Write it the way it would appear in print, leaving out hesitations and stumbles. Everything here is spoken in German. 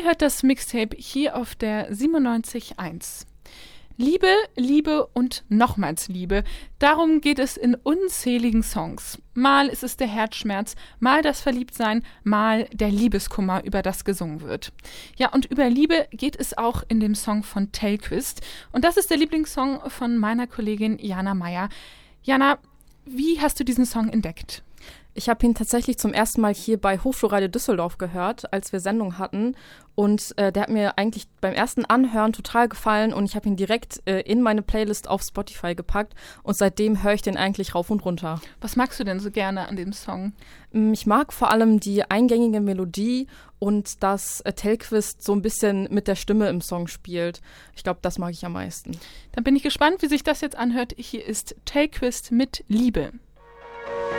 hört das Mixtape hier auf der 97.1. Liebe, Liebe und nochmals Liebe. Darum geht es in unzähligen Songs. Mal ist es der Herzschmerz, mal das Verliebtsein, mal der Liebeskummer, über das gesungen wird. Ja, und über Liebe geht es auch in dem Song von Tellqvist. Und das ist der Lieblingssong von meiner Kollegin Jana Meyer. Jana, wie hast du diesen Song entdeckt? Ich habe ihn tatsächlich zum ersten Mal hier bei Hochschulradio Düsseldorf gehört, als wir Sendung hatten. Und der hat mir eigentlich beim ersten Anhören total gefallen und ich habe ihn direkt in meine Playlist auf Spotify gepackt. Und seitdem höre ich den eigentlich rauf und runter. Was magst du denn so gerne an dem Song? Ich mag vor allem die eingängige Melodie und dass Tellqvist so ein bisschen mit der Stimme im Song spielt. Ich glaube, das mag ich am meisten. Dann bin ich gespannt, wie sich das jetzt anhört. Hier ist Tellqvist mit Liebe.